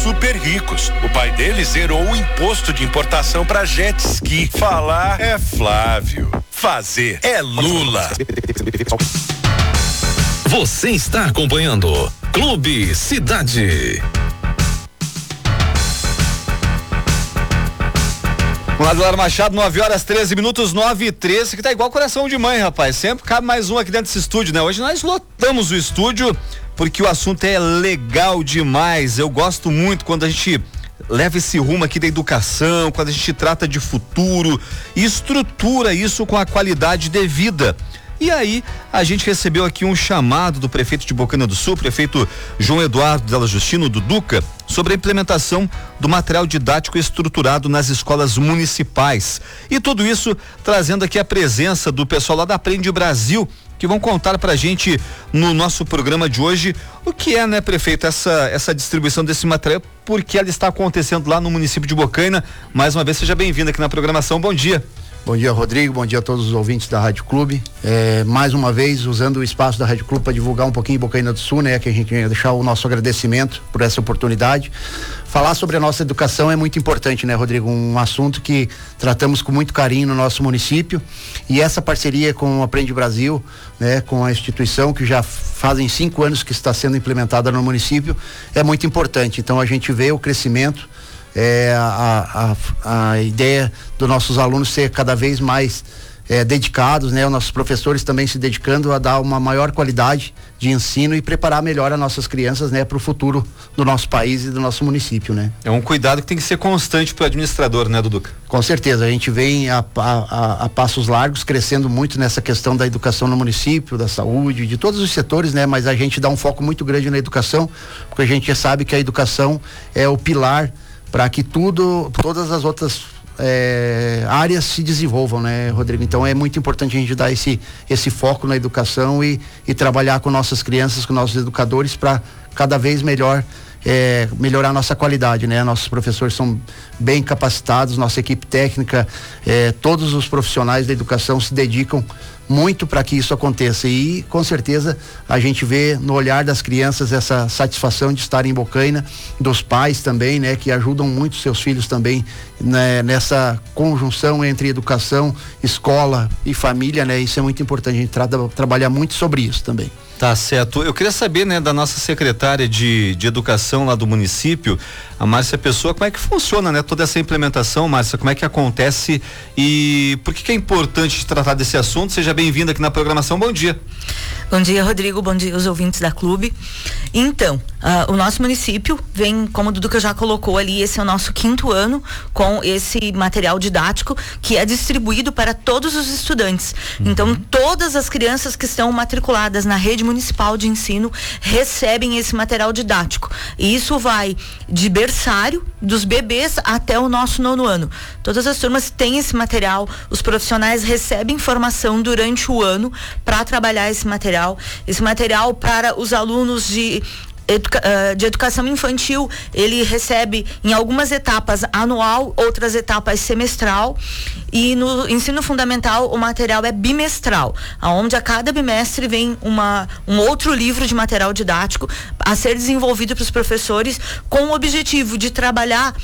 super ricos. O pai dele zerou o imposto de importação para jet ski. Falar é Flávio. Fazer é Lula. Você está acompanhando Clube Cidade. Eduardo Machado, 9h13, 9h13, que tá igual coração de mãe, rapaz. Sempre cabe mais um aqui dentro desse estúdio, né? Hoje nós lotamos o estúdio porque o assunto é legal demais. Eu gosto muito quando a gente leva esse rumo aqui da educação, quando a gente trata de futuro e estrutura isso com a qualidade devida. E aí, a gente recebeu aqui um chamado do prefeito de Bocaina do Sul, prefeito João Eduardo Della Justino, do Duca, sobre a implementação do material didático estruturado nas escolas municipais. E tudo isso trazendo aqui a presença do pessoal lá da Aprende Brasil, que vão contar pra gente no nosso programa de hoje o que é, né, prefeito, essa distribuição desse material, porque ela está acontecendo lá no município de Bocaina. Mais uma vez, seja bem-vindo aqui na programação. Bom dia. Bom dia, Rodrigo, bom dia a todos os ouvintes da Rádio Clube. Mais uma vez, usando o espaço da Rádio Clube para divulgar um pouquinho Bocaina do Sul, né? Que a gente quer deixar o nosso agradecimento por essa oportunidade. Falar sobre a nossa educação é muito importante, né, Rodrigo? Um assunto que tratamos com muito carinho no nosso município, e essa parceria com o Aprende Brasil, né? Com a instituição que já fazem 5 anos que está sendo implementada no município, é muito importante. Então a gente vê o crescimento, a ideia dos nossos alunos ser cada vez mais dedicados, né? Os nossos professores também se dedicando a dar uma maior qualidade de ensino e preparar melhor as nossas crianças, né? Para o futuro do nosso país e do nosso município, né? É um cuidado que tem que ser constante para o administrador, né, Duduca? Com certeza, a gente vem a passos largos crescendo muito nessa questão da educação no município, da saúde, de todos os setores, né? Mas a gente dá um foco muito grande na educação, porque a gente já sabe que a educação é o pilar para que todas as outras áreas se desenvolvam, né, Rodrigo? Então é muito importante a gente dar esse foco na educação e trabalhar com nossas crianças, com nossos educadores, para cada vez melhorar a nossa qualidade, né? Nossos professores são bem capacitados, nossa equipe técnica, todos os profissionais da educação se dedicam muito para que isso aconteça, e com certeza a gente vê no olhar das crianças essa satisfação de estarem em Bocaina, dos pais também, né, que ajudam muito seus filhos também, né, nessa conjunção entre educação, escola e família, né? Isso é muito importante, a gente trabalhar muito sobre isso também. Tá certo. Eu queria saber, né, da nossa secretária de educação lá do município, a Márcia Pessoa, como é que funciona, né, toda essa implementação, Márcia, como é que acontece e por que é importante tratar desse assunto? Seja bem-vinda aqui na programação. Bom dia. Bom dia, Rodrigo. Bom dia aos ouvintes da Clube. Então, o nosso município vem, como o Duduca já colocou ali, esse é o nosso 5º ano com esse material didático que é distribuído para todos os estudantes. Então, todas as crianças que estão matriculadas na rede municipal de ensino recebem esse material didático. E isso vai de berçário, dos bebês até o nosso 9º ano. Todas as turmas têm esse material, os profissionais recebem formação durante o ano para trabalhar esse material para os alunos de educação infantil. Ele recebe em algumas etapas anual, outras etapas semestral, e no ensino fundamental o material é bimestral, onde a cada bimestre vem um outro livro de material didático a ser desenvolvido para os professores, com o objetivo de trabalhar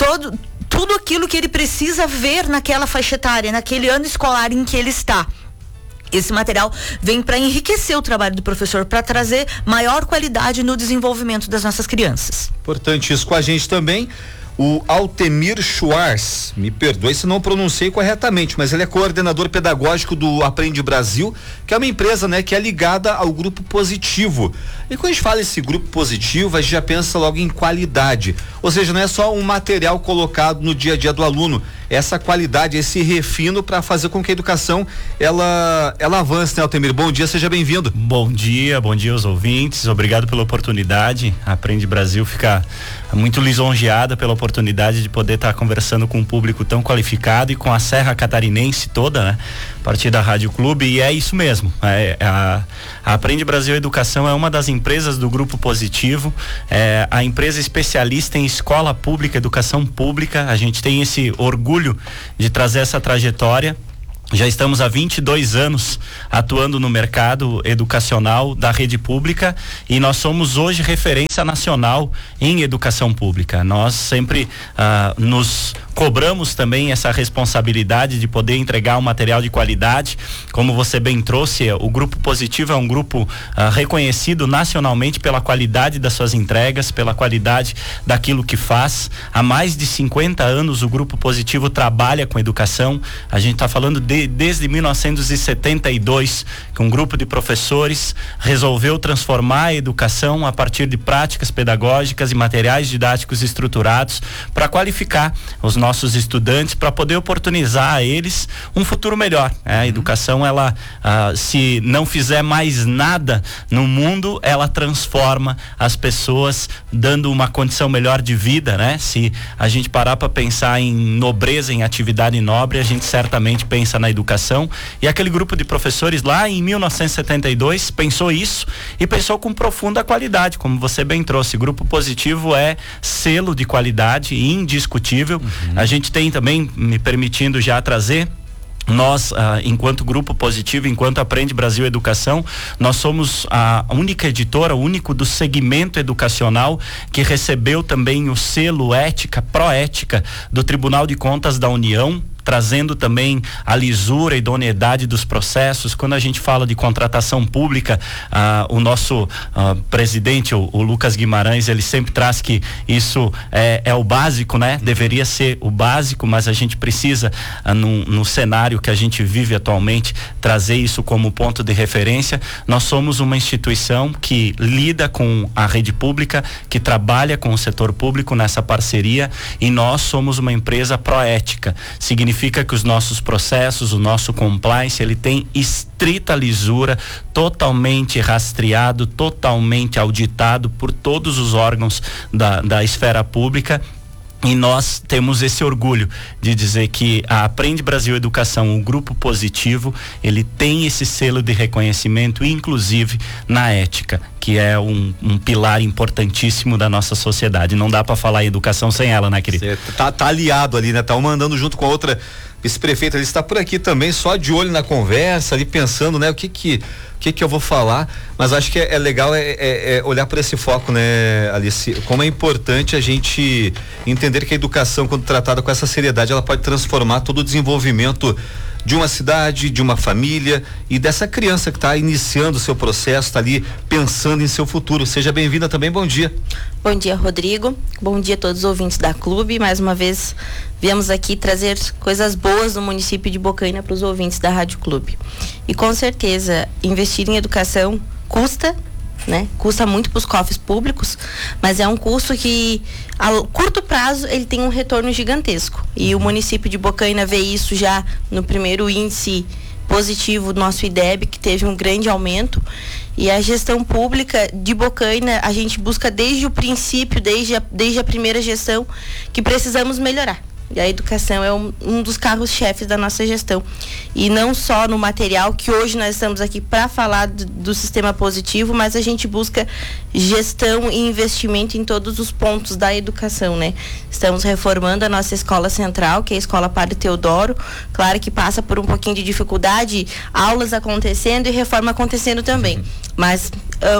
tudo aquilo que ele precisa ver naquela faixa etária, naquele ano escolar em que ele está. Esse material vem para enriquecer o trabalho do professor, para trazer maior qualidade no desenvolvimento das nossas crianças. Importante isso. Com a gente também o Altemir Schwartz, me perdoe se não pronunciei corretamente, mas ele é coordenador pedagógico do Aprende Brasil, que é uma empresa, né, que é ligada ao Grupo Positivo. E quando a gente fala esse Grupo Positivo, a gente já pensa logo em qualidade, ou seja, não é só um material colocado no dia a dia do aluno, essa qualidade, esse refino para fazer com que a educação ela avance, né, Altemir? Bom dia, seja bem-vindo. Bom dia aos ouvintes, obrigado pela oportunidade. A Aprende Brasil fica muito lisonjeada pela oportunidade de poder estar conversando com um público tão qualificado e com a Serra Catarinense toda, né? A partir da Rádio Clube, e é isso mesmo. A Aprende Brasil Educação é uma das empresas do Grupo Positivo, a empresa especialista em escola pública, educação pública. A gente tem esse orgulho de trazer essa trajetória Já estamos há 22 anos atuando no mercado educacional da rede pública e nós somos hoje referência nacional em educação pública. Nós sempre nos cobramos também essa responsabilidade de poder entregar um material de qualidade. Como você bem trouxe, o Grupo Positivo é um grupo reconhecido nacionalmente pela qualidade das suas entregas, pela qualidade daquilo que faz. Há mais de 50 anos o Grupo Positivo trabalha com educação. A gente está falando desde 1972, que um grupo de professores resolveu transformar a educação a partir de práticas pedagógicas e materiais didáticos estruturados para qualificar os nossos estudantes, para poder oportunizar a eles um futuro melhor. A educação, ela, se não fizer mais nada no mundo, ela transforma as pessoas, dando uma condição melhor de vida, né? Se a gente parar para pensar em nobreza, em atividade nobre, a gente certamente pensa na educação. E aquele grupo de professores lá em 1972 pensou isso e pensou com profunda qualidade, como você bem trouxe. Grupo Positivo é selo de qualidade indiscutível. A gente tem também, me permitindo já trazer, nós, enquanto Grupo Positivo, enquanto Aprende Brasil Educação, nós somos a única editora, o único do segmento educacional que recebeu também o selo ética, Proética, do Tribunal de Contas da União, trazendo também a lisura e idoneidade dos processos. Quando a gente fala de contratação pública, o nosso presidente, o Lucas Guimarães, ele sempre traz que isso é o básico, né? Deveria ser o básico, mas a gente precisa, no cenário que a gente vive atualmente, trazer isso como ponto de referência. Nós somos uma instituição que lida com a rede pública, que trabalha com o setor público nessa parceria, e nós somos uma empresa proética. Significa que os nossos processos, o nosso compliance, ele tem estrita lisura, totalmente rastreado, totalmente auditado por todos os órgãos da esfera pública. E nós temos esse orgulho de dizer que a Aprende Brasil Educação, o Grupo Positivo, ele tem esse selo de reconhecimento, inclusive na ética, que é um pilar importantíssimo da nossa sociedade. Não dá para falar em educação sem ela, né, querido? Tá aliado ali, né? Tá uma andando junto com a outra. Esse prefeito ali está por aqui também, só de olho na conversa, ali pensando, né? O que eu vou falar, mas acho que é legal olhar para esse foco, né, Alice? Como é importante a gente entender que a educação, quando tratada com essa seriedade, ela pode transformar todo o desenvolvimento de uma cidade, de uma família e dessa criança que está iniciando o seu processo, está ali pensando em seu futuro. Seja bem-vinda também, bom dia. Bom dia, Rodrigo. Bom dia a todos os ouvintes da Clube. Mais uma vez, viemos aqui trazer coisas boas no município de Bocaina para os ouvintes da Rádio Clube. E com certeza, investir em educação custa, né? Custa muito para os cofres públicos, mas é um custo que a curto prazo ele tem um retorno gigantesco. E o município de Bocaina vê isso já no primeiro índice positivo do nosso IDEB, que teve um grande aumento. E a gestão pública de Bocaina, a gente busca desde o princípio, desde a primeira gestão, que precisamos melhorar. E a educação é um dos carros-chefes da nossa gestão. E não só no material, que hoje nós estamos aqui para falar do sistema positivo, mas a gente busca gestão e investimento em todos os pontos da educação, né? Estamos reformando a nossa escola central, que é a Escola Padre Teodoro. Claro que passa por um pouquinho de dificuldade, aulas acontecendo e reforma acontecendo também. Mas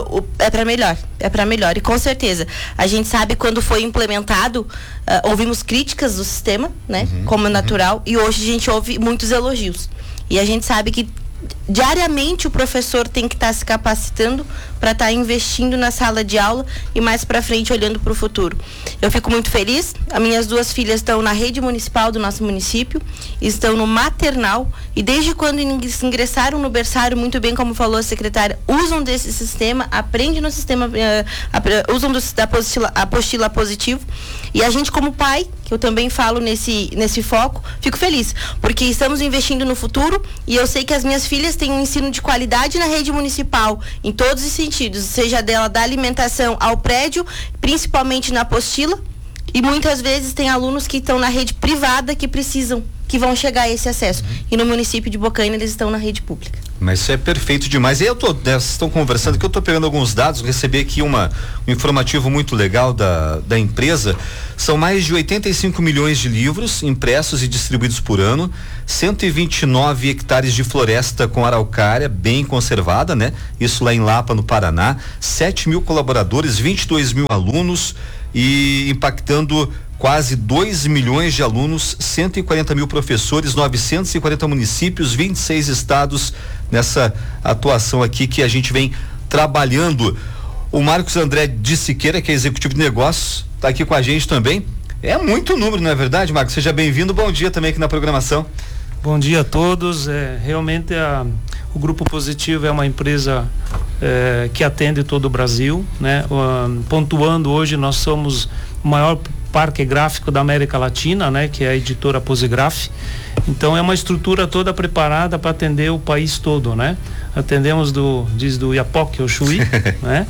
é para melhor. E com certeza, a gente sabe quando foi implementado, ouvimos críticas do sistema, né? Como é natural, e hoje a gente ouve muitos elogios. E a gente sabe que diariamente o professor tem que estar se capacitando para estar investindo na sala de aula e mais para frente olhando para o futuro. Eu fico muito feliz. As minhas duas filhas estão na rede municipal do nosso município, estão no maternal, e desde quando ingressaram no berçário, muito bem como falou a secretária, usam desse sistema, aprendem no sistema, usam da apostila positivo. E a gente, como pai, que eu também falo nesse foco, fico feliz, porque estamos investindo no futuro, e eu sei que as minhas filhas têm um ensino de qualidade na rede municipal, em todos os sentidos, seja dela da alimentação ao prédio, principalmente na apostila, e muitas vezes tem alunos que estão na rede privada que vão chegar a esse acesso, e no município de Bocaina eles estão na rede pública. Mas isso é perfeito demais. E vocês estão conversando que eu estou pegando alguns dados, recebi aqui um informativo muito legal da empresa. São mais de 85 milhões de livros impressos e distribuídos por ano, 129 hectares de floresta com araucária bem conservada, né? Isso lá em Lapa, no Paraná, 7 mil colaboradores, 22 mil alunos e impactando quase 2 milhões de alunos, 140 mil professores, 940 municípios, 26 estados nessa atuação aqui que a gente vem trabalhando. O Marcos André de Siqueira, que é executivo de negócios, está aqui com a gente também. É muito número, não é verdade, Marcos? Seja bem-vindo, bom dia também aqui na programação. Bom dia a todos. Realmente o Grupo Positivo é uma empresa que atende todo o Brasil, né? Pontuando, hoje nós somos o maior parque gráfico da América Latina, né? Que é a editora Posigraf. Então é uma estrutura toda preparada para atender o país todo, né? Atendemos do Iapoque ao Chuí, né?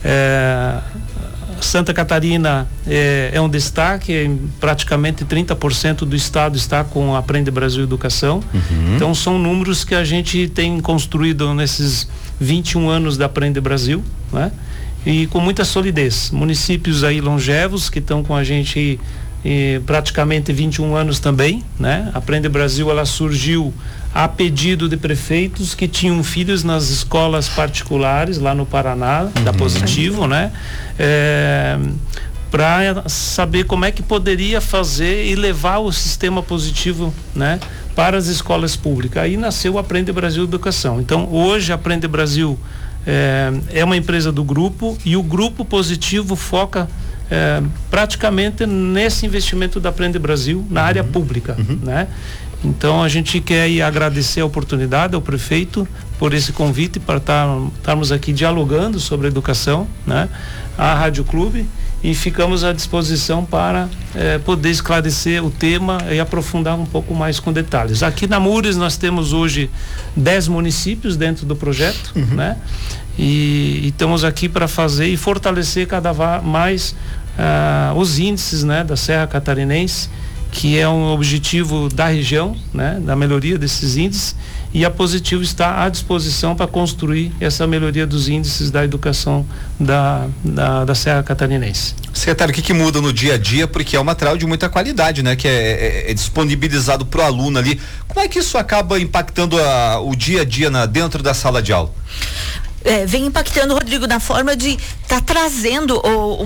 Santa Catarina é um destaque, praticamente 30% do estado está com Aprende Brasil Educação. Então são números que a gente tem construído nesses 21 anos da Aprende Brasil, né? E com muita solidez. Municípios aí longevos que estão com a gente praticamente 21 anos também, né? Aprende Brasil, ela surgiu a pedido de prefeitos que tinham filhos nas escolas particulares lá no Paraná, da Positivo, né? Para saber como é que poderia fazer e levar o sistema positivo, né, para as escolas públicas. Aí nasceu o Aprende Brasil Educação. Então hoje a Aprende Brasil é uma empresa do grupo e o Grupo Positivo foca praticamente nesse investimento da Aprende Brasil na área pública, né? Então a gente quer aí agradecer a oportunidade ao prefeito por esse convite para estarmos aqui dialogando sobre educação, né? A Rádio Clube, e ficamos à disposição para poder esclarecer o tema e aprofundar um pouco mais com detalhes. Aqui na Mures nós temos hoje 10 municípios dentro do projeto, né? E estamos aqui para fazer e fortalecer cada vez mais os índices, né, da Serra Catarinense, que é um objetivo da região, né, da melhoria desses índices, e a Positivo está à disposição para construir essa melhoria dos índices da educação da Serra Catarinense. Secretário, o que muda no dia a dia, porque é um material de muita qualidade, né, que é disponibilizado para o aluno ali. Como é que isso acaba impactando o dia a dia dentro da sala de aula? Vem impactando, Rodrigo, na forma de estar trazendo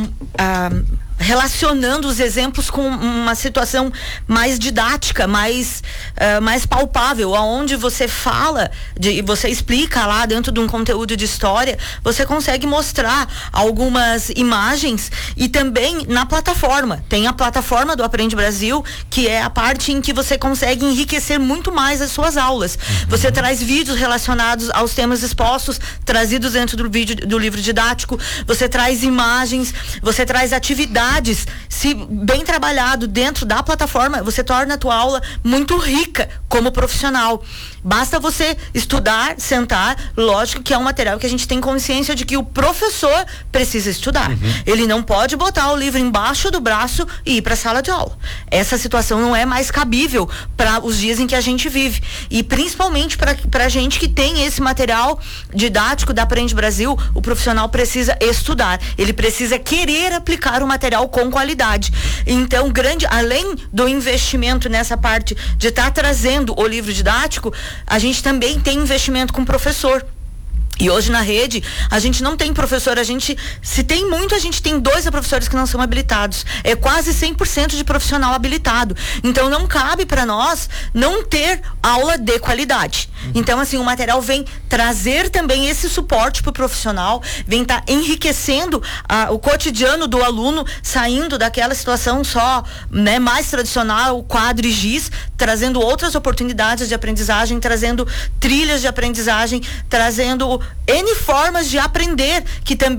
relacionando os exemplos com uma situação mais didática, mais palpável, aonde você fala e você explica lá dentro de um conteúdo de história, você consegue mostrar algumas imagens. E também na plataforma, tem a plataforma do Aprende Brasil, que é a parte em que você consegue enriquecer muito mais as suas aulas. Você traz vídeos relacionados aos temas expostos, trazidos dentro do livro didático, você traz imagens, você traz atividades. Se bem trabalhado dentro da plataforma, você torna a tua aula muito rica como profissional. Basta você estudar, sentar. Lógico que é um material que a gente tem consciência de que o professor precisa estudar. Ele não pode botar o livro embaixo do braço e ir para a sala de aula. Essa situação não é mais cabível para os dias em que a gente vive. E principalmente para a gente que tem esse material didático da Aprende Brasil, o profissional precisa estudar. Ele precisa querer aplicar o material com qualidade. Então, além do investimento nessa parte de estar trazendo o livro didático, a gente também tem investimento com o professor. E hoje na rede, a gente não tem professor, se tem muito, a gente tem 2 professores que não são habilitados. É quase 100% de profissional habilitado. Então não cabe para nós não ter aula de qualidade. Então, assim, o material vem trazer também esse suporte para o profissional, vem estar enriquecendo o cotidiano do aluno, saindo daquela situação só, né, mais tradicional, quadro e giz, trazendo outras oportunidades de aprendizagem, trazendo trilhas de aprendizagem, trazendo N formas de aprender, que também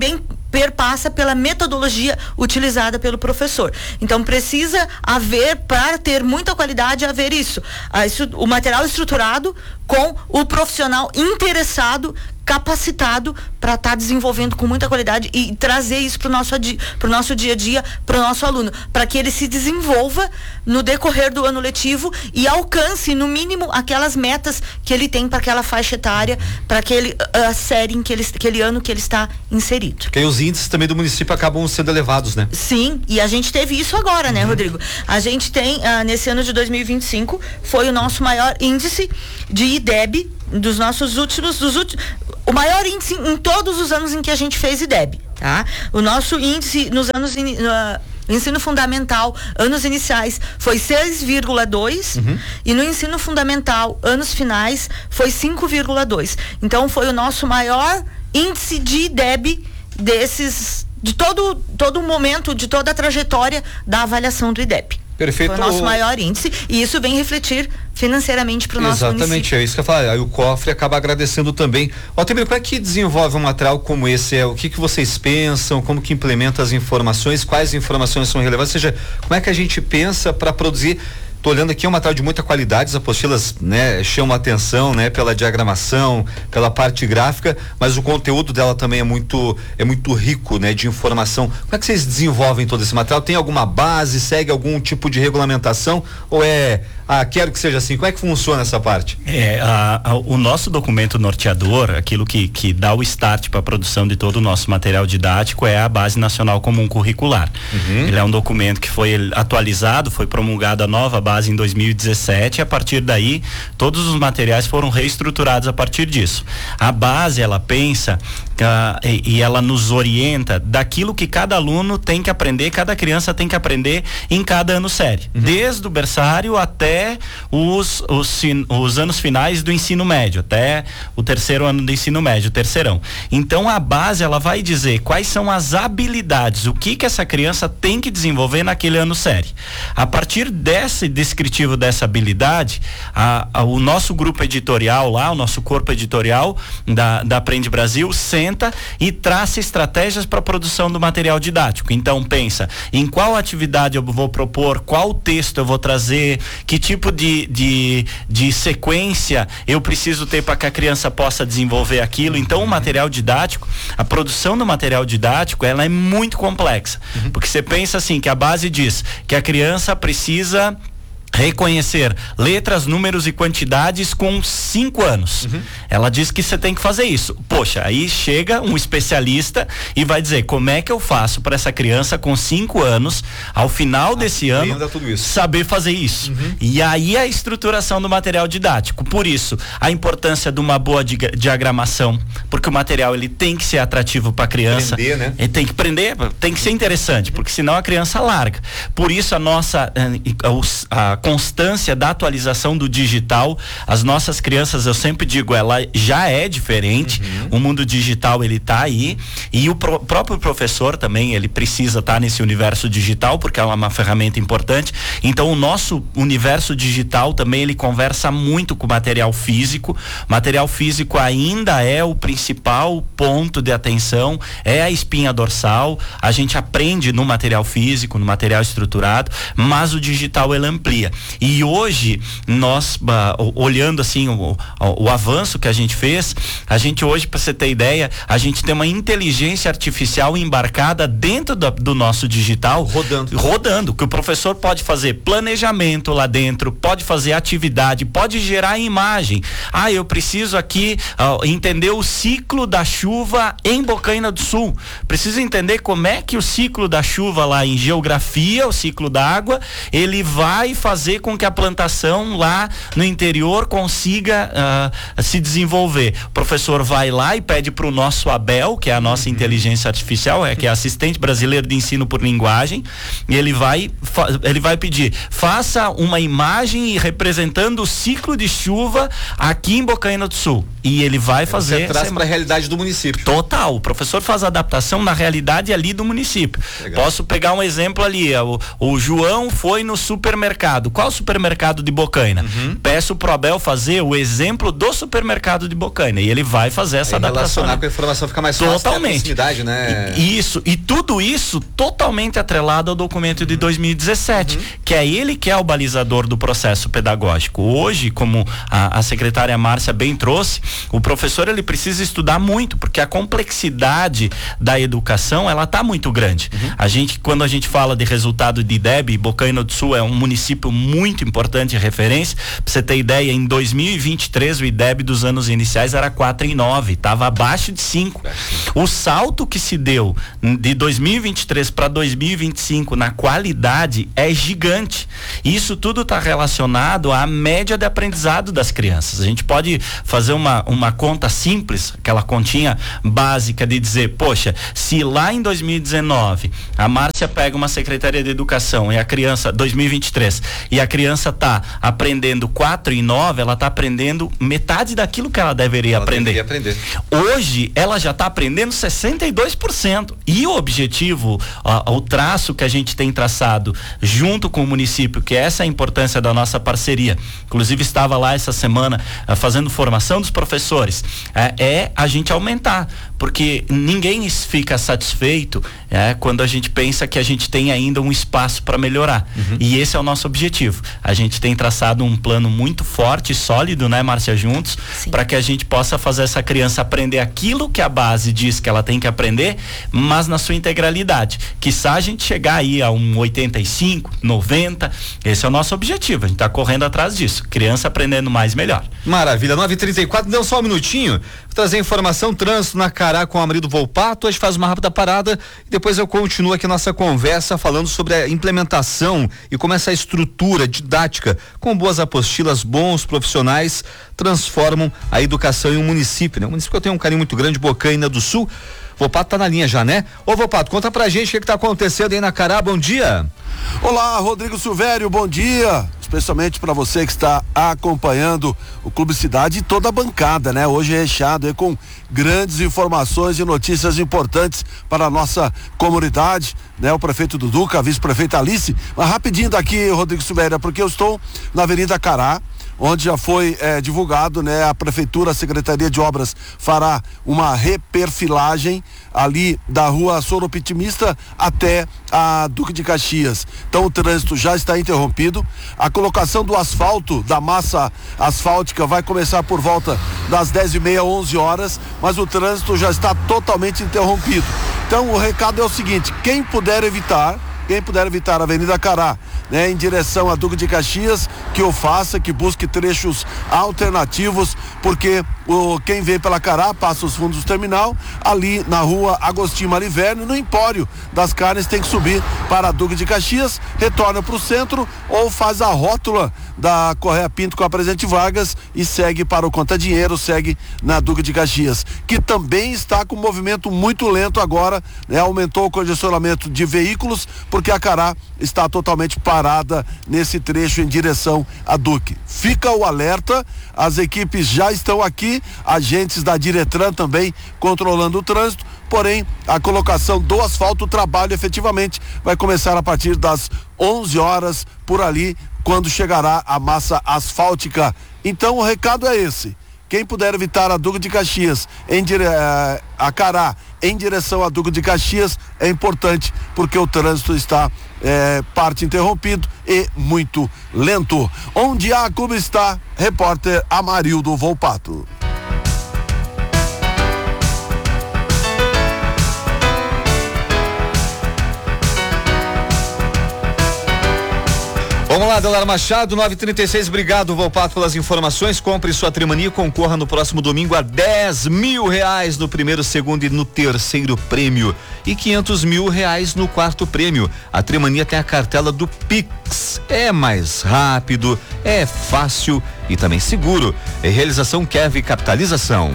perpassa pela metodologia utilizada pelo professor. Então precisa haver, para ter muita qualidade, haver isso, o material estruturado com o profissional interessado, capacitado para estar desenvolvendo com muita qualidade e trazer isso para o nosso dia a dia, para o nosso aluno, para que ele se desenvolva no decorrer do ano letivo e alcance no mínimo aquelas metas que ele tem para aquela faixa etária, para a série em aquele ano que ele está inserido. Porque aí os índices também do município acabam sendo elevados, né? Sim, e a gente teve isso agora, né, Rodrigo? A gente tem, nesse ano de 2025, foi o nosso maior índice de IDEB dos nossos últimos, o maior índice em todos os anos em que a gente fez IDEB, tá? O nosso índice nos anos ensino fundamental, anos iniciais, foi 6,2 e no ensino fundamental, anos finais, foi 5,2. Então foi o nosso maior índice de IDEB de todo o momento, de toda a trajetória da avaliação do IDEB. Perfeito. Foi o nosso maior índice e isso vem refletir financeiramente para o nosso município. Exatamente, é isso que eu falo. Aí o cofre acaba agradecendo também. Altemir, como é que desenvolve um material como esse? O que vocês pensam? Como que implementa as informações? Quais informações são relevantes? Ou seja, como é que a gente pensa para produzir? Tô olhando aqui, é um material de muita qualidade, as apostilas, né, chamam a atenção, né, pela diagramação, pela parte gráfica, mas o conteúdo dela também é muito rico, né, de informação. Como é que vocês desenvolvem todo esse material? Tem alguma base, segue algum tipo de regulamentação ou quero que seja assim? Como é que funciona essa parte? O nosso documento norteador, aquilo que dá o start para a produção de todo o nosso material didático é a Base Nacional Comum Curricular. Ele é um documento que foi atualizado, foi promulgada a nova base em 2017 e a partir daí todos os materiais foram reestruturados a partir disso. A base, ela pensa e ela nos orienta daquilo que cada aluno tem que aprender, cada criança tem que aprender em cada ano série, desde o berçário até os anos finais do ensino médio, até o terceiro ano do ensino médio, o terceirão. Então a base, ela vai dizer quais são as habilidades, o que essa criança tem que desenvolver naquele ano série. A partir desse descritivo dessa habilidade, o nosso grupo editorial lá, o nosso corpo editorial da Aprende Brasil senta e traça estratégias para a produção do material didático. Então pensa em qual atividade eu vou propor, qual texto eu vou trazer, que tipo de sequência eu preciso ter para que a criança possa desenvolver aquilo. Então o material didático, a produção do material didático, ela é muito complexa, porque você pensa assim, que a base diz que a criança precisa reconhecer letras, números e quantidades com 5 anos. Ela diz que você tem que fazer isso. Poxa, aí chega um especialista e vai dizer como é que eu faço para essa criança com 5 anos, ao final desse ano, saber fazer isso. E aí a estruturação do material didático. Por isso, a importância de uma boa diagramação, porque o material ele tem que ser atrativo para a criança. Aprender, né? Ele tem que aprender, tem que ser interessante, porque senão a criança larga. Por isso a constância da atualização do digital, as nossas crianças, eu sempre digo, ela já é diferente, o mundo digital ele tá aí e o próprio professor também, ele precisa estar nesse universo digital, porque é uma ferramenta importante. Então o nosso universo digital também, ele conversa muito com o material físico. Material físico ainda é o principal ponto de atenção, é a espinha dorsal, a gente aprende no material físico, no material estruturado, mas o digital ele amplia. E hoje nós, olhando assim o avanço que a gente fez, a gente hoje, para você ter ideia, a gente tem uma inteligência artificial embarcada dentro do nosso digital, rodando, que o professor pode fazer planejamento lá dentro, pode fazer atividade, pode gerar imagem. Eu preciso aqui entender o ciclo da chuva em Bocaina do Sul, preciso entender como é que o ciclo da chuva lá em geografia, o ciclo da água, ele vai fazer com que a plantação lá no interior consiga se desenvolver. O professor vai lá e pede para o nosso Abel, que é a nossa inteligência artificial, que é assistente brasileiro de ensino por linguagem, e ele vai pedir, faça uma imagem representando o ciclo de chuva aqui em Bocaina do Sul. E ele vai fazer. Você traz para a realidade do município. Total. O professor faz a adaptação na realidade ali do município. Legal. Posso pegar um exemplo ali. O João foi no supermercado. qual supermercado de Bocaina? Peço pro Abel fazer o exemplo do supermercado de Bocaina e ele vai fazer essa adaptação. Relacionar com a informação fica mais fácil. Totalmente. Né? Isso, e tudo isso totalmente atrelado ao documento de 2017, que é ele que é o balizador do processo pedagógico. Hoje, como a secretária Márcia bem trouxe, o professor ele precisa estudar muito, porque a complexidade da educação, ela tá muito grande. Quando a gente fala de resultado de IDEB, Bocaina do Sul é um município muito importante e referência. Pra você ter ideia, em 2023 o IDEB dos anos iniciais era 4,9, estava abaixo de 5. O salto que se deu de 2023 para 2025 na qualidade é gigante. Isso tudo está relacionado à média de aprendizado das crianças. A gente pode fazer uma conta simples, aquela continha básica de dizer, poxa, se lá em 2019 a Márcia pega uma Secretaria de Educação e a criança, 2023, e a criança tá aprendendo 4,9, ela tá aprendendo metade daquilo que ela deveria aprender. Hoje ela já tá aprendendo 62%. E o objetivo, o traço que a gente tem traçado junto com o município, que é essa a importância da nossa parceria. Inclusive estava lá essa semana fazendo formação dos professores. É a gente aumentar, porque ninguém fica satisfeito quando a gente pensa que a gente tem ainda um espaço para melhorar. E esse é o nosso objetivo. A gente tem traçado um plano muito forte e sólido, né, Márcia, juntos, para que a gente possa fazer essa criança aprender aquilo que a base diz que ela tem que aprender, mas na sua integralidade. Quiçá a gente chegar aí a um 85, 90, esse é o nosso objetivo. A gente tá correndo atrás disso. Criança aprendendo mais, melhor. Maravilha, 9h34, deu só um minutinho. Vou trazer informação, trânsito na Cará com o Amrido Volpato. Hoje faz uma rápida parada e depois eu continuo aqui nossa conversa falando sobre a implementação e como essa estrutura didática com boas apostilas, bons profissionais transformam a educação em um município, né? Um município que eu tenho um carinho muito grande, Bocaina do Sul. Volpato tá na linha já, né? Ô Volpato, conta pra gente o que tá acontecendo aí na Cará, bom dia. Olá, Rodrigo Silvério, bom dia. Especialmente para você que está acompanhando o Clube Cidade e toda a bancada, né? Hoje é recheado aí com grandes informações e notícias importantes para a nossa comunidade, né? O prefeito Duduca, a vice-prefeita Alice. Mas rapidinho daqui, Rodrigo Silvério, porque eu estou na Avenida Cará, onde já foi divulgado, né? A Prefeitura, a Secretaria de Obras fará uma reperfilagem ali da rua Soropitimista até a Duque de Caxias. Então o trânsito já está interrompido. A colocação do asfalto, da massa asfáltica, vai começar por volta das 10h30, 11 horas, mas o trânsito já está totalmente interrompido. Então o recado é o seguinte: quem puder evitar a Avenida Cará, né, em direção a Duque de Caxias, que o faça, que busque trechos alternativos, porque quem vem pela Cará passa os fundos do terminal, ali na rua Agostinho Mariverno, no Empório das Carnes, tem que subir para Duque de Caxias, retorna para o centro ou faz a rótula da Correia Pinto com a Presidente Vargas e segue para o Conta Dinheiro, segue na Duque de Caxias, que também está com um movimento muito lento agora, né? Aumentou o congestionamento de veículos, porque a Cará está totalmente parada nesse trecho em direção a Duque. Fica o alerta, as equipes já estão aqui, agentes da Diretran também controlando o trânsito, porém a colocação do asfalto, o trabalho efetivamente vai começar a partir das 11 horas por ali, quando chegará a massa asfáltica. Então o recado é esse: quem puder evitar a Duque de Caxias a Cará em direção a Duque de Caxias é importante, porque o trânsito está parte interrompido e muito lento. Onde a Clube está, repórter Amarildo Volpato. Vamos lá, Delar Machado, 9h36, obrigado, Volpato, pelas informações. Compre sua Trimania e concorra no próximo domingo a R$10 mil no primeiro, segundo e no terceiro prêmio e R$500 mil no quarto prêmio. A Trimania tem a cartela do Pix, é mais rápido, é fácil e também seguro. É realização Kev Capitalização.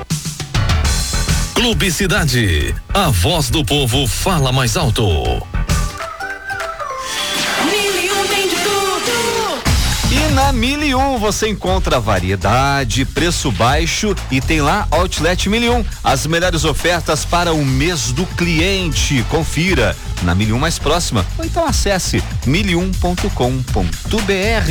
Clube Cidade, a voz do povo fala mais alto. E na 1001 você encontra variedade, preço baixo e tem lá Outlet 1001, as melhores ofertas para o mês do cliente. Confira na 1001 mais próxima ou então acesse 1001.com.br.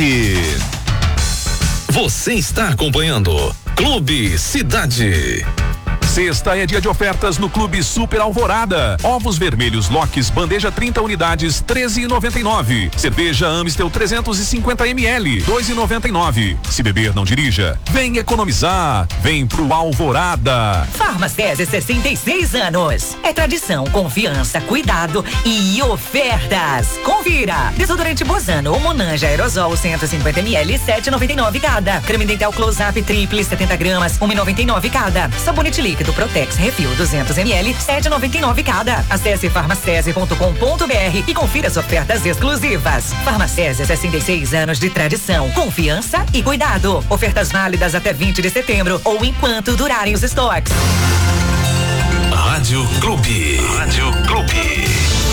Você está acompanhando Clube Cidade. Sexta é dia de ofertas no Clube Super Alvorada. Ovos vermelhos Locks, bandeja 30 unidades, R$13,99. Cerveja Amstel 350 ml, R$2,99. Se beber, não dirija. Vem economizar. Vem pro Alvorada. Farmacese, 66 anos. É tradição, confiança, cuidado e ofertas. Confira. Desodorante Bozano ou Monange Aerosol 150 ml, R$7,99 cada. Creme dental Close-Up Triple 70 gramas, R$1,99 cada. Sabonete líquido Protex Refil 200 ml, R$7,99 cada. Acesse farmacese.com.br e confira as ofertas exclusivas. Farmacese, 66 anos de tradição, confiança e cuidado. Ofertas válidas até 20 de setembro ou enquanto durarem os estoques. Rádio Clube. Rádio Clube.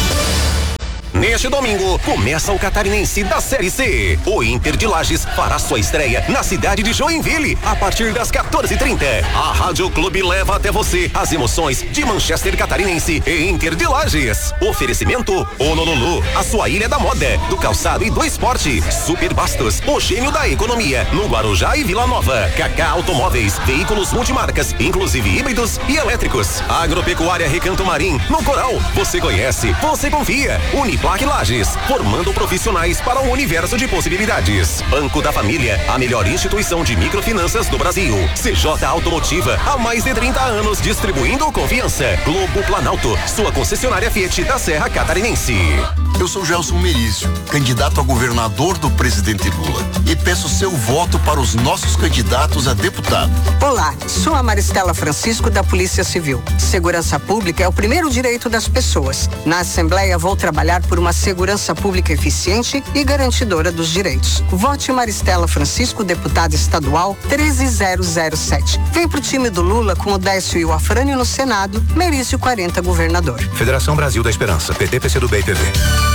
Neste domingo, começa o Catarinense da Série C. O Inter de Lages fará sua estreia na cidade de Joinville, a partir das 14h30. A Rádio Clube leva até você as emoções de Manchester Catarinense e Inter de Lages. Oferecimento Honolulu, a sua ilha da moda, do calçado e do esporte. Super Bastos, o gênio da economia, no Guarujá e Vila Nova. Kaká Automóveis, veículos multimarcas, inclusive híbridos e elétricos. Agropecuária Recanto Marim, no Coral. Você conhece, você confia. Uniplac Lages, formando profissionais para um universo de possibilidades. Banco da Família, a melhor instituição de microfinanças do Brasil. CJ Automotiva, há mais de 30 anos distribuindo confiança. Globo Planalto, sua concessionária Fiat da Serra Catarinense. Eu sou Gelson Merizio, candidato a governador do presidente Lula, e peço seu voto para os nossos candidatos a deputado. Olá, sou a Maristela Francisco da Polícia Civil. Segurança pública é o primeiro direito das pessoas. Na Assembleia vou trabalhar por uma segurança pública eficiente e garantidora dos direitos. Vote Maristela Francisco, deputada estadual 13007. Vem pro time do Lula com o Décio e o Afrânio no Senado, Merizio 40 governador. Federação Brasil da Esperança, PT, PCdoB e PV.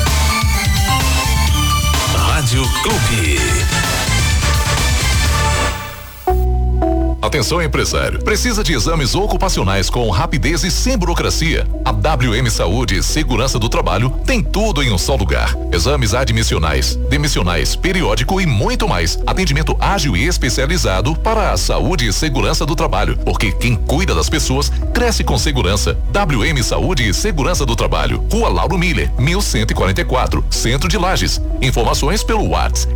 Rádio Clube. Atenção, empresário. Precisa de exames ocupacionais com rapidez e sem burocracia? A WM Saúde e Segurança do Trabalho tem tudo em um só lugar. Exames admissionais, demissionais, periódico e muito mais. Atendimento ágil e especializado para a saúde e segurança do trabalho. Porque quem cuida das pessoas cresce com segurança. WM Saúde e Segurança do Trabalho. Rua Lauro Miller, 1144, Centro de Lages. Informações pelo WhatsApp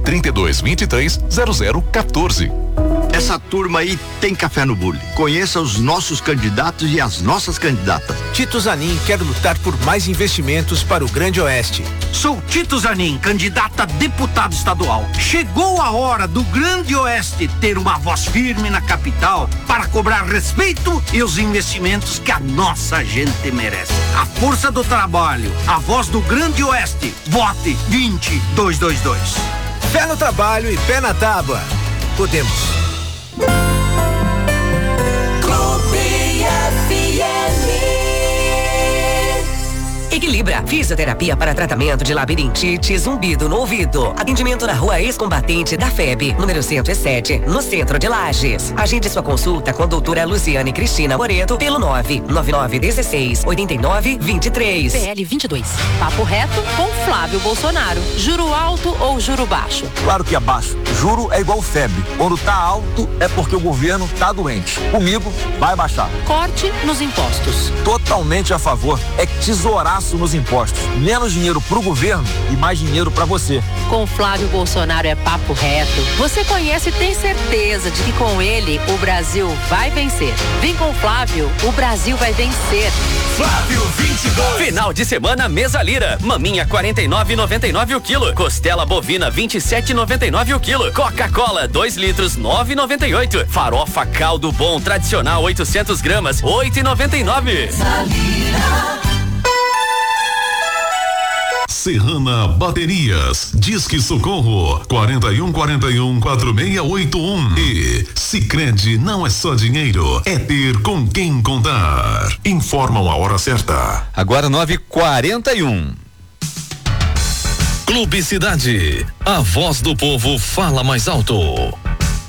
32230014. Essa turma aí tem café no bule. Conheça os nossos candidatos e as nossas candidatas. Tito Zanin quer lutar por mais investimentos para o Grande Oeste. Sou Tito Zanin, candidato a deputado estadual. Chegou a hora do Grande Oeste ter uma voz firme na capital para cobrar respeito e os investimentos que a nossa gente merece. A força do trabalho, a voz do Grande Oeste. Vote 20222. Pé no trabalho e pé na tábua. Podemos. Equilibra, fisioterapia para tratamento de labirintite, zumbido no ouvido. Atendimento na Rua Ex-Combatente da FEB, número 107, no centro de Lages. Agende sua consulta com a doutora Luciane Cristina Moreto pelo 99916-8923. PL 22. Papo reto com Flávio Bolsonaro. Juro alto ou juro baixo? Claro que é baixo. Juro é igual febre. Quando tá alto é porque o governo tá doente. Comigo vai baixar. Corte nos impostos. Totalmente a favor. É tesouraço nos impostos. Menos dinheiro pro governo e mais dinheiro pra você. Com Flávio Bolsonaro é papo reto. Você conhece e tem certeza de que com ele o Brasil vai vencer. Vem com Flávio, o Brasil vai vencer. Flávio 22. Final de semana Mesa Lira. Maminha 49,99 o quilo. Costela bovina 27,99 o quilo. Coca-Cola 2 litros 9,98. Farofa caldo bom tradicional 800 gramas 8,99. Serrana Baterias, Disque Socorro 4141-4681 e Sicredi não é só dinheiro, é ter com quem contar. Informam a hora certa. Agora 9h41. Clube Cidade, a voz do povo fala mais alto.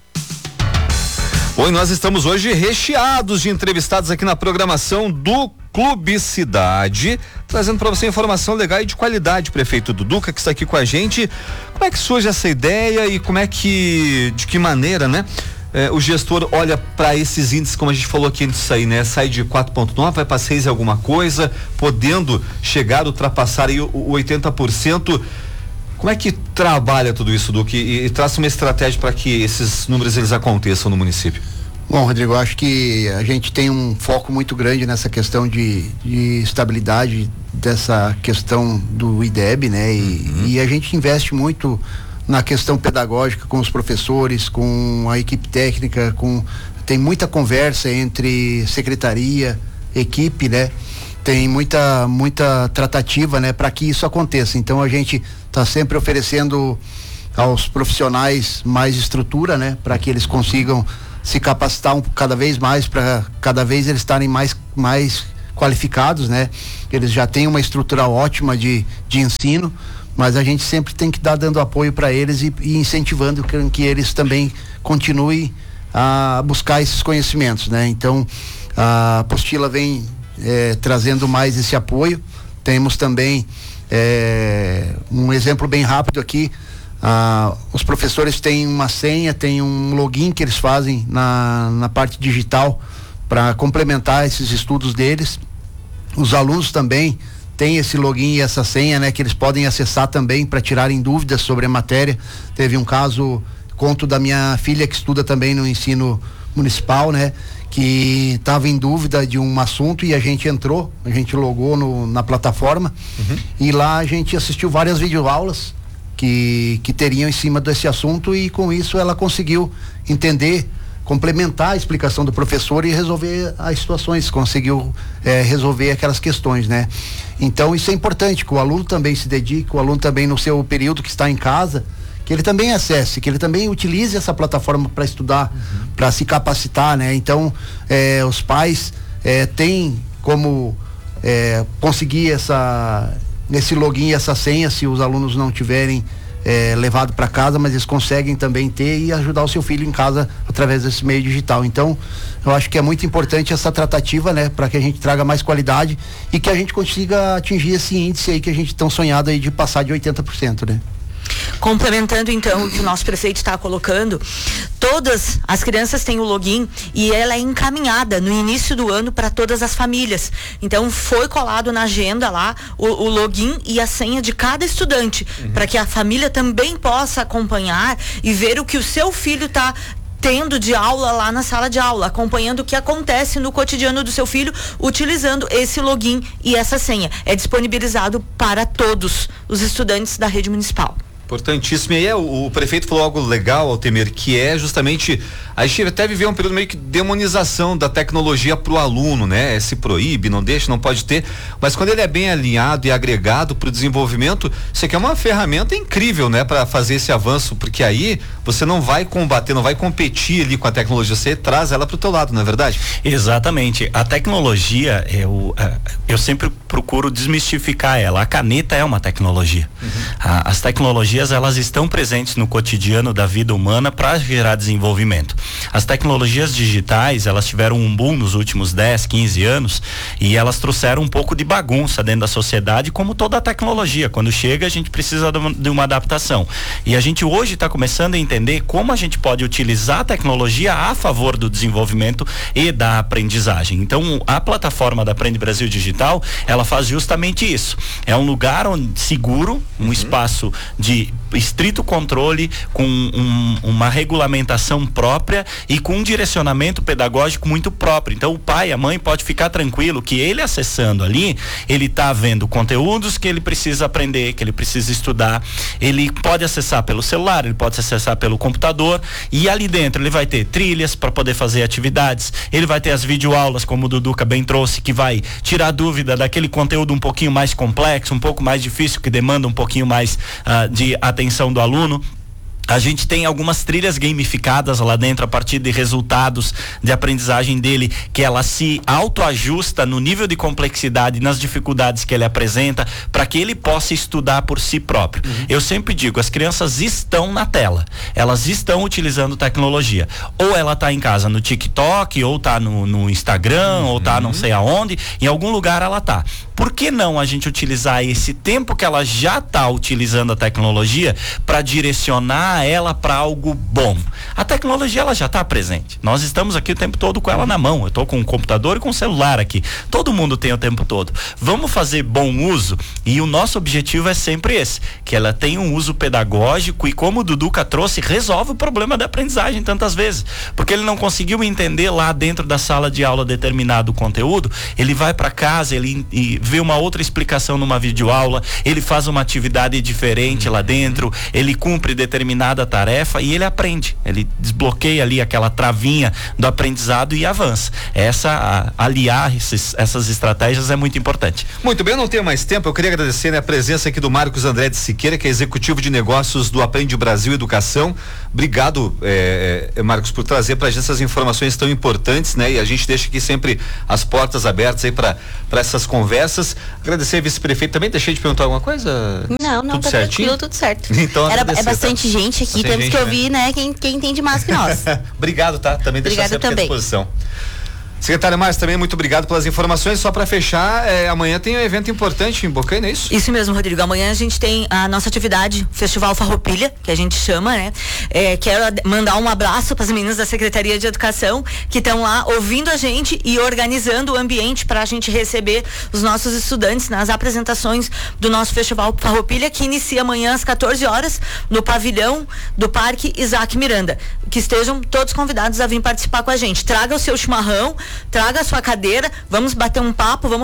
Oi, nós estamos hoje recheados de entrevistados aqui na programação do Clube Cidade, trazendo para você informação legal e de qualidade. Prefeito Duduca, que está aqui com a gente. Como é que surge essa ideia e de que maneira, né? O gestor olha para esses índices, como a gente falou aqui antes de sair, né? Sai de 4,9, vai para 6 alguma coisa, podendo chegar, ultrapassar aí o 80%. Como é que trabalha tudo isso, Duque, e traça uma estratégia para que esses números eles aconteçam no município? Bom, Rodrigo, acho que a gente tem um foco muito grande nessa questão de estabilidade dessa questão do IDEB, né? E a gente investe muito na questão pedagógica com os professores, com a equipe técnica, tem muita conversa entre secretaria, equipe, né? Tem muita tratativa, né, para que isso aconteça. Então a gente está sempre oferecendo aos profissionais mais estrutura, né, para que eles consigam se capacitar cada vez mais, para cada vez eles estarem mais qualificados, né? Eles já têm uma estrutura ótima de ensino, mas a gente sempre tem que estar dando apoio para eles e incentivando que eles também continuem a buscar esses conhecimentos, né? Então a apostila vem trazendo mais esse apoio. Temos também um exemplo bem rápido aqui. Os professores têm uma senha, tem um login que eles fazem na parte digital para complementar esses estudos deles. Os alunos também têm esse login e essa senha, né, que eles podem acessar também para tirarem dúvidas sobre a matéria. Teve um caso, conto da minha filha que estuda também no ensino municipal, né, que estava em dúvida de um assunto e a gente logou na plataforma, e lá a gente assistiu várias videoaulas que teriam em cima desse assunto, e com isso ela conseguiu entender, complementar a explicação do professor e resolver as situações, conseguiu resolver aquelas questões, né? Então isso é importante, que o aluno também se dedique, o aluno também no seu período que está em casa, que ele também acesse, que ele também utilize essa plataforma para estudar, para se capacitar, né? Então os pais têm como conseguir esse login, essa senha, se os alunos não tiverem levado para casa, mas eles conseguem também ter e ajudar o seu filho em casa através desse meio digital. Então eu acho que é muito importante essa tratativa, né, para que a gente traga mais qualidade e que a gente consiga atingir esse índice aí que a gente tão sonhado aí de passar de 80%, né? Complementando então o que o nosso prefeito está colocando, todas as crianças têm o login e ela é encaminhada no início do ano para todas as famílias. Então foi colado na agenda lá o login e a senha de cada estudante, para que a família também possa acompanhar e ver o que o seu filho está tendo de aula lá na sala de aula, acompanhando o que acontece no cotidiano do seu filho, utilizando esse login e essa senha. É disponibilizado para todos os estudantes da rede municipal. Importantíssimo. E aí o prefeito falou algo legal, Altemir, que é justamente, a gente até viveu um período meio que de demonização da tecnologia pro aluno, né? Se proíbe, não deixa, não pode ter, mas quando ele é bem alinhado e agregado pro desenvolvimento, isso aqui é uma ferramenta incrível, né? Para fazer esse avanço, porque aí você não vai combater, não vai competir ali com a tecnologia, você traz ela pro teu lado, não é verdade? Exatamente. A tecnologia, eu sempre procuro desmistificar ela. A caneta é uma tecnologia. As tecnologias, elas estão presentes no cotidiano da vida humana para gerar desenvolvimento. As tecnologias digitais, elas tiveram um boom nos últimos 10, 15 anos e elas trouxeram um pouco de bagunça dentro da sociedade, como toda a tecnologia. Quando chega, a gente precisa de uma adaptação. E a gente hoje está começando a entender como a gente pode utilizar a tecnologia a favor do desenvolvimento e da aprendizagem. Então, a plataforma da Aprende Brasil Digital, ela faz justamente isso. É um lugar seguro, um espaço de estrito controle, com uma regulamentação própria e com um direcionamento pedagógico muito próprio. Então o pai, a mãe pode ficar tranquilo que ele acessando ali, ele está vendo conteúdos que ele precisa aprender, que ele precisa estudar. Ele pode acessar pelo celular, ele pode acessar pelo computador, e ali dentro ele vai ter trilhas para poder fazer atividades, ele vai ter as videoaulas, como o Duduca bem trouxe, que vai tirar dúvida daquele conteúdo um pouquinho mais complexo, um pouco mais difícil, que demanda um pouquinho mais de atenção do aluno. A gente tem algumas trilhas gamificadas lá dentro a partir de resultados de aprendizagem dele, que ela se autoajusta no nível de complexidade, nas dificuldades que ele apresenta, para que ele possa estudar por si próprio. Eu sempre digo, as crianças estão na tela, elas estão utilizando tecnologia. Ou ela está em casa no TikTok, ou está no Instagram, ou está não sei aonde, em algum lugar ela está. Por que não a gente utilizar esse tempo que ela já está utilizando a tecnologia para direcionar ela para algo bom? A tecnologia ela já está presente. Nós estamos aqui o tempo todo com ela na mão. Eu estou com um computador e com um celular aqui. Todo mundo tem o tempo todo. Vamos fazer bom uso, e o nosso objetivo é sempre esse, que ela tenha um uso pedagógico e, como o Duduca trouxe, resolve o problema da aprendizagem tantas vezes, porque ele não conseguiu entender lá dentro da sala de aula determinado conteúdo, ele vai para casa, ele vê uma outra explicação numa videoaula, ele faz uma atividade diferente lá dentro, ele cumpre determinada tarefa e ele aprende, ele desbloqueia ali aquela travinha do aprendizado e avança. Aliar essas estratégias é muito importante. Muito bem, eu não tenho mais tempo, eu queria agradecer, né, a presença aqui do Marcos André de Siqueira, que é executivo de negócios do Aprende Brasil Educação. Obrigado, Marcos, por trazer pra gente essas informações tão importantes, né? E a gente deixa aqui sempre as portas abertas aí para essas conversas. Agradecer a vice-prefeito também. Deixei de perguntar alguma coisa? Não, tudo tá certinho? Tranquilo, tudo certo. Então, é bastante gente aqui, temos que ouvir, né? Quem entende mais que nós. Obrigado, tá? Também deixar sempre à disposição. Secretária Márcia, também muito obrigado pelas informações. Só para fechar, amanhã tem um evento importante em Bocaina, é isso? Isso mesmo, Rodrigo. Amanhã a gente tem a nossa atividade, Festival Farroupilha, que a gente chama, né? Quero mandar um abraço para as meninas da Secretaria de Educação que estão lá ouvindo a gente e organizando o ambiente para a gente receber os nossos estudantes nas apresentações do nosso Festival Farroupilha, que inicia amanhã às 14 horas no pavilhão do Parque Isaac Miranda. Que estejam todos convidados a vir participar com a gente. Traga o seu chimarrão, traga a sua cadeira, vamos bater um papo, vamos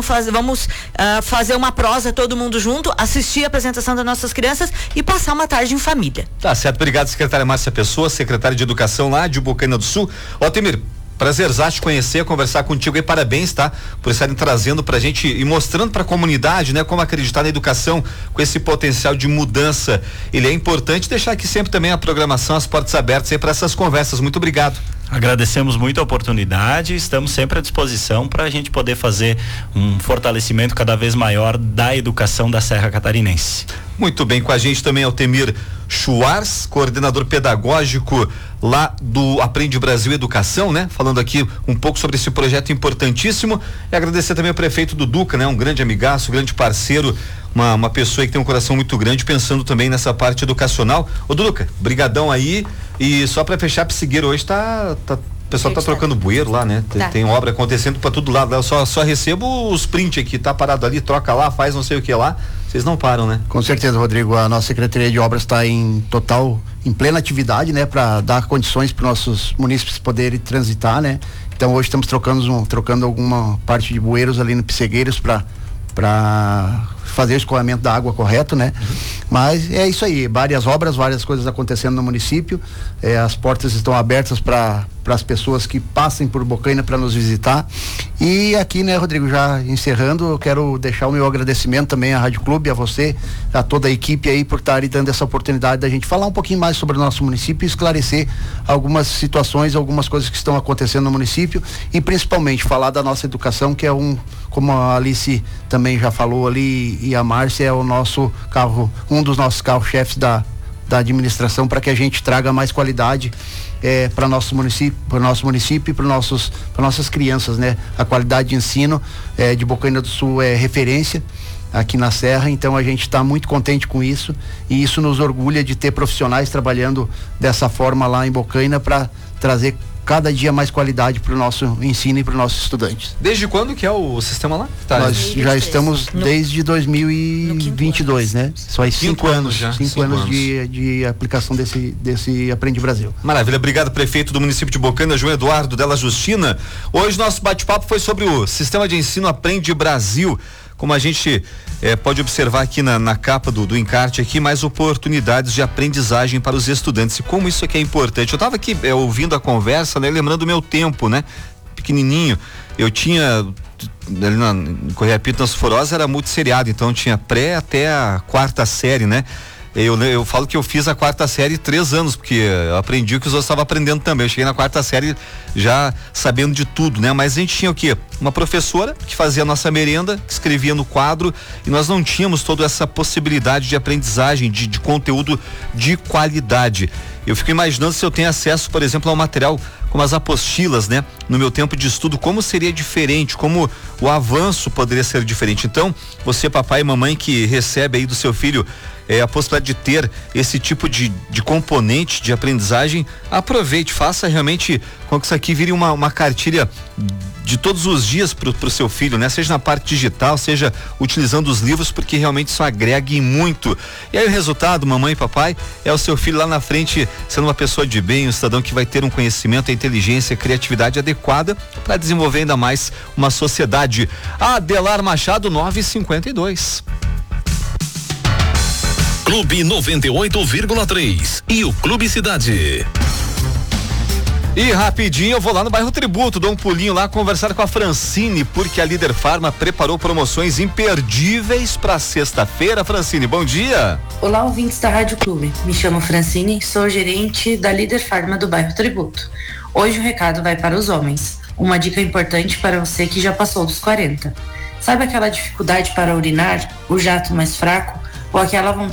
fazer uma prosa todo mundo junto, assistir a apresentação das nossas crianças e passar uma tarde em família. Tá certo, obrigado, secretária Márcia Pessoa, secretária de Educação lá de Bocaina do Sul. Altemir, prazerzaste te conhecer, conversar contigo e parabéns, tá? Por estarem trazendo pra gente e mostrando pra comunidade, né? Como acreditar na educação com esse potencial de mudança. Ele é importante deixar aqui sempre também a programação, as portas abertas aí para essas conversas. Muito obrigado. Agradecemos muito a oportunidade, estamos sempre à disposição para a gente poder fazer um fortalecimento cada vez maior da educação da Serra Catarinense. Muito bem, com a gente também Altemir Schwartz, coordenador pedagógico lá do Aprende Brasil Educação, né? Falando aqui um pouco sobre esse projeto importantíssimo, e agradecer também ao prefeito Duduca, né? Um grande amigaço, grande parceiro, uma pessoa que tem um coração muito grande, pensando também nessa parte educacional. Ô Duduca, brigadão aí, e só para fechar, Psigueiro hoje o pessoal tá trocando bueiro lá, né? Tem obra acontecendo para todo lado. Eu só recebo os print aqui, tá parado ali, troca lá, faz não sei o que lá. Vocês não param, né? Com certeza, Rodrigo. A nossa Secretaria de Obras está em plena atividade, né? Para dar condições para nossos munícipes poderem transitar, né? Então hoje estamos trocando alguma parte de bueiros ali no Psigueiros para fazer o escoamento da água correto, né? Mas é isso aí, várias obras, várias coisas acontecendo no município, as portas estão abertas para as pessoas que passem por Bocaina para nos visitar. E aqui, né, Rodrigo, já encerrando, eu quero deixar o meu agradecimento também à Rádio Clube, a você, a toda a equipe aí por estarem dando essa oportunidade da gente falar um pouquinho mais sobre o nosso município e esclarecer algumas situações, algumas coisas que estão acontecendo no município, e principalmente falar da nossa educação, que é como a Alice também já falou ali, e a Márcia, é o nosso um dos nossos carros-chefes da administração, para que a gente traga mais qualidade para nosso município e para nossas crianças, né? A qualidade de ensino de Bocaina do Sul é referência aqui na Serra, então a gente está muito contente com isso, e isso nos orgulha de ter profissionais trabalhando dessa forma lá em Bocaina para trazer cada dia mais qualidade para o nosso ensino e para os nossos estudantes. Desde quando que é o sistema lá? Nós já estamos desde 2022, né? Só aí 5 anos já. 5 anos de aplicação desse Aprende Brasil. Maravilha, obrigado, prefeito do município de Bocaina, João Eduardo Della Justina. Hoje nosso bate-papo foi sobre o sistema de ensino Aprende Brasil. Como a gente pode observar aqui na capa do encarte aqui, mais oportunidades de aprendizagem para os estudantes, e como isso aqui é importante. Eu estava aqui ouvindo a conversa, né, lembrando o meu tempo, né, pequenininho, eu tinha ali em Correia Pinto, Forosa, era multisseriado, então tinha pré até a 4ª série, né. Eu falo que eu fiz a 4ª série 3 anos, porque eu aprendi o que os outros estavam aprendendo também. Eu cheguei na 4ª série já sabendo de tudo, né? Mas a gente tinha o quê? Uma professora que fazia a nossa merenda, que escrevia no quadro, e nós não tínhamos toda essa possibilidade de aprendizagem, de conteúdo de qualidade. Eu fico imaginando se eu tenho acesso, por exemplo, ao material como as apostilas, né? No meu tempo de estudo, como seria diferente, como o avanço poderia ser diferente. Então, você, papai e mamãe, que recebe aí do seu filho a possibilidade de ter esse tipo de componente de aprendizagem, aproveite, faça realmente com que isso aqui vire uma cartilha de todos os dias pro seu filho, né? Seja na parte digital, seja utilizando os livros, porque realmente isso agrega e muito. E aí o resultado, mamãe e papai, é o seu filho lá na frente sendo uma pessoa de bem, um cidadão que vai ter um conhecimento, a inteligência, a criatividade adequada para desenvolver ainda mais uma sociedade. Adelar Machado, 9:52. Clube 98,3 e o Clube Cidade. E rapidinho eu vou lá no bairro Tributo, dou um pulinho lá conversar com a Francine, porque a Líder Farma preparou promoções imperdíveis para sexta-feira. Francine, bom dia. Olá, ouvintes da Rádio Clube. Me chamo Francine, sou gerente da Líder Farma do bairro Tributo. Hoje o recado vai para os homens. Uma dica importante para você que já passou dos 40. Sabe aquela dificuldade para urinar, o jato mais fraco ou aquela vontade